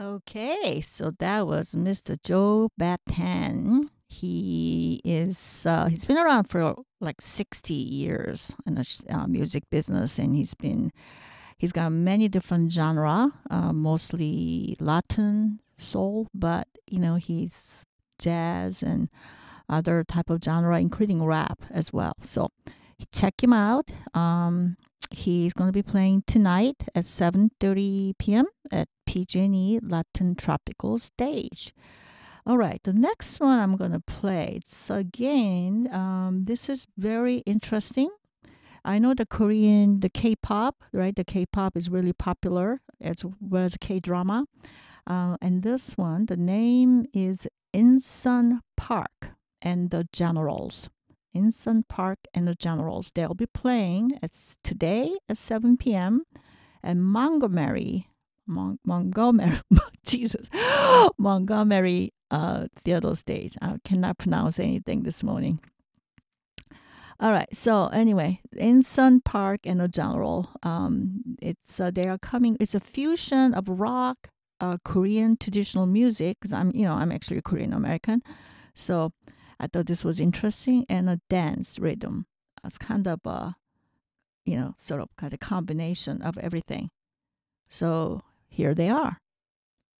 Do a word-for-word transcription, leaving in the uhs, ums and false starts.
Okay, so that was Mister Joe Bataan. He is uh, he's been around for like sixty years in the sh- uh, music business, and he's been he's got many different genre, uh, mostly Latin soul, but you know he's jazz and other type of genre, including rap as well. So check him out. Um, he's going to be playing tonight at seven thirty p m at P G and E Latin Tropical Stage. All right, the next one I'm going to play. It's again, um, this is very interesting. I know the Korean, the K-pop, right? The K-pop is really popular as well as K-drama. Uh, and this one, the name is Insun Park and the Generals. Insun Park and the Generals. They'll be playing it's today at seven p m at Montgomery, Mon- Montgomery, Jesus, Montgomery uh, Theater Stage. I cannot pronounce anything this morning. All right. So anyway, in Sun Park and the General, um, it's uh, they are coming. It's a fusion of rock, uh, Korean traditional music. Cause I'm, you know, I'm actually Korean American, so I thought this was interesting, and a dance rhythm. It's kind of a, you know, sort of kind of combination of everything. So here they are.